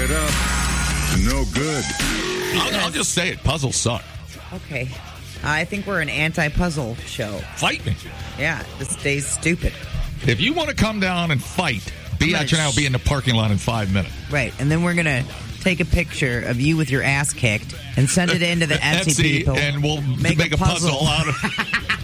it up. No good. I'll just say it. Puzzles suck. Okay. I think we're an anti-puzzle show. Fight me. Yeah, this day's stupid. If you want to come down and fight, be at your now. Be in the parking lot in 5 minutes. Right, and then we're going to take a picture of you with your ass kicked and send it into the Etsy people. And we'll make a puzzle out of it.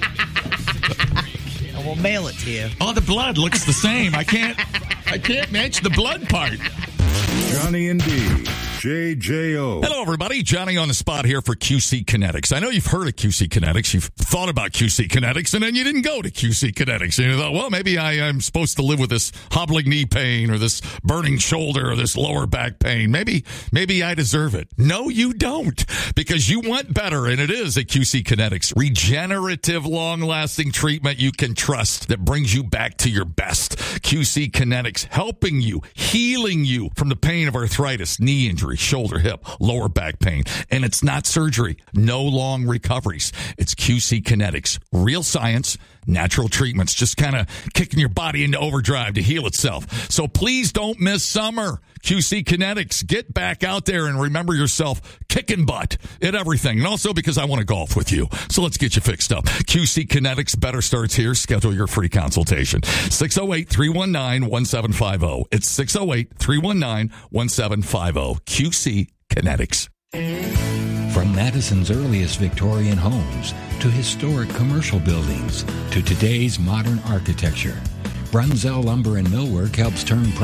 And we'll mail it to you. Oh, the blood looks the same. I can't match the blood part. Johnny and D. JJO. Hello, everybody. Johnny on the spot here for QC Kinetics. I know you've heard of QC Kinetics. You've thought about QC Kinetics, and then you didn't go to QC Kinetics. And you thought, well, maybe I'm supposed to live with this hobbling knee pain or this burning shoulder or this lower back pain. Maybe I deserve it. No, you don't, because you want better, and it is at QC Kinetics. Regenerative, long-lasting treatment you can trust that brings you back to your best. QC Kinetics, helping you, healing you from the pain of arthritis, knee injury, shoulder, hip, lower back pain. And it's not surgery. No long recoveries. It's QC Kinetics. Real science, natural treatments, just kind of kicking your body into overdrive to heal itself. So please don't miss summer. QC Kinetics. Get back out there and remember yourself kicking butt at everything. And also because I want to golf with you. So let's get you fixed up. QC Kinetics. Better starts here. Schedule your free consultation. 608-319-1750. It's 608-319-1750. QC Kinetics. From Madison's earliest Victorian homes to historic commercial buildings to today's modern architecture, Brunzell Lumber and Millwork helps turn